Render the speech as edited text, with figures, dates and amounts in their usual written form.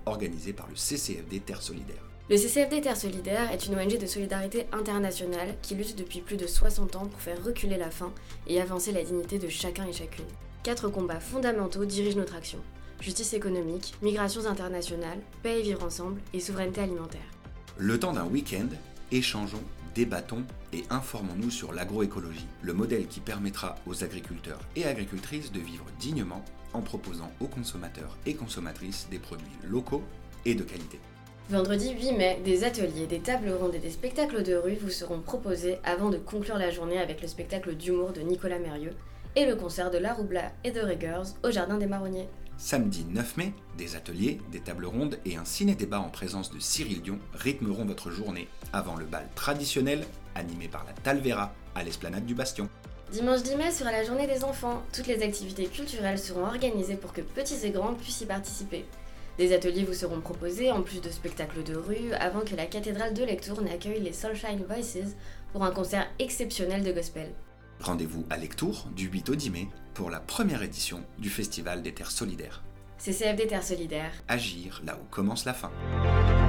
organisé par le CCFD Terre Solidaire. Le CCFD Terre Solidaire est une ONG de solidarité internationale qui lutte depuis plus de 60 ans pour faire reculer la faim et avancer la dignité de chacun et chacune. 4 combats fondamentaux dirigent notre action. Justice économique, migrations internationales, paix et vivre ensemble et souveraineté alimentaire. Le temps d'un week-end, échangeons, débattons et informons-nous sur l'agroécologie, le modèle qui permettra aux agriculteurs et agricultrices de vivre dignement en proposant aux consommateurs et consommatrices des produits locaux et de qualité. Vendredi 8 mai, des ateliers, des tables rondes et des spectacles de rue vous seront proposés avant de conclure la journée avec le spectacle d'humour de Nicolas Mérieux et le concert de La Roubla et de Riggers au Jardin des Marronniers. Samedi 9 mai, des ateliers, des tables rondes et un ciné-débat en présence de Cyril Dion rythmeront votre journée avant le bal traditionnel animé par la Talvera à l'esplanade du Bastion. Dimanche 10 mai sera la journée des enfants. Toutes les activités culturelles seront organisées pour que petits et grands puissent y participer. Des ateliers vous seront proposés en plus de spectacles de rue avant que la cathédrale de Lectoure n'accueille les Soulshine Voices pour un concert exceptionnel de gospel. Rendez-vous à Lectoure du 8 au 10 mai pour la première édition du Festival des Terres Solidaires. CCFD Terre Solidaire. Agir là où commence la fin.